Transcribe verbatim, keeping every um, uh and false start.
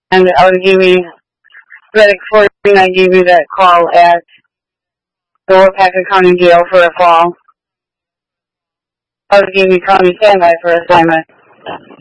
And I would give you, Reddick fourteen, I gave you that call at the Wapaka County Jail for a call. I would give you county standby for assignment.